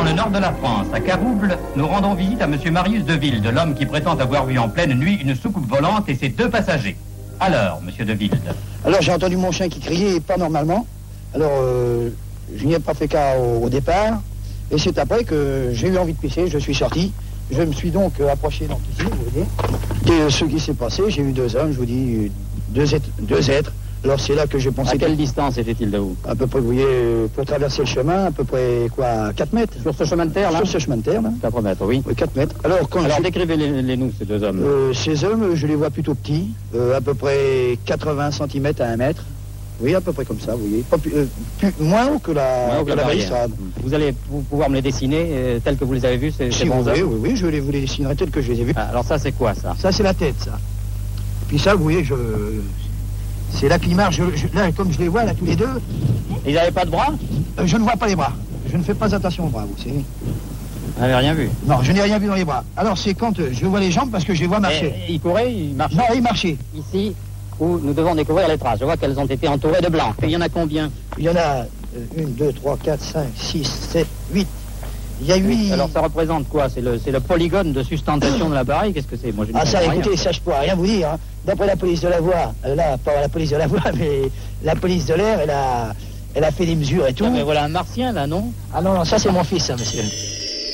le nord de la France, à Carouble, nous rendons visite à monsieur Marius Deville, de l'homme qui prétend avoir vu en pleine nuit une soucoupe volante et ses 2 passagers. Alors, monsieur Deville. Alors j'ai entendu mon chien qui criait pas normalement. Alors je n'y ai pas fait cas au départ. Et c'est après que j'ai eu envie de pisser, je suis sorti. Je me suis donc approché donc ici, vous voyez. Et ce qui s'est passé, j'ai vu 2 hommes, je vous dis, deux êtres. Alors c'est là que j'ai pensé... À quelle distance était-il de vous? À peu près, vous voyez, pour traverser le chemin, à peu près, quoi, 4 mètres. Sur ce chemin de terre, là? Sur ce chemin de terre, là. 4 mètres, oui. Oui, 4 mètres. Alors décrivez-les-nous, ces 2 hommes. Ces hommes, je les vois plutôt petits, à peu près 80 cm à 1 mètre. Oui, à peu près comme ça, vous voyez. Moins haut que la balustrade. Vous allez pouvoir me les dessiner tels que vous les avez vus, ces bons hommes? Oui, je vous les dessinerai tels que je les ai vus. Ah, alors ça, c'est quoi, ça? Ça, c'est la tête, ça. Puis ça, vous voyez, c'est là qu'ils marchent. Là, comme je les vois, là, tous les deux... Ils n'avaient pas de bras? Je ne vois pas les bras. Je ne fais pas attention aux bras, vous savez. Vous n'avez rien vu? Non, je n'ai rien vu dans les bras. Alors, c'est quand je vois les jambes parce que je les vois marcher. Et ils couraient, ils marchaient? Non, ils marchaient. Ici, où nous devons découvrir les traces. Je vois qu'elles ont été entourées de blanc. Et il y en a combien? Il y en a 1, 2, 3, 4, 5, 6, 7, 8. Il y a 8... Alors ça représente quoi? C'est le polygone de sustentation de l'appareil? Qu'est-ce que c'est? Moi, je ne ça, écoutez, ça je pourrais rien vous dire. Hein. D'après la police de la voie, là, pas la police de la voie, mais la police de l'air, elle a fait des mesures et tout. Non, mais voilà un martien, là, non? Ah non, ça c'est mon fils, ça, monsieur.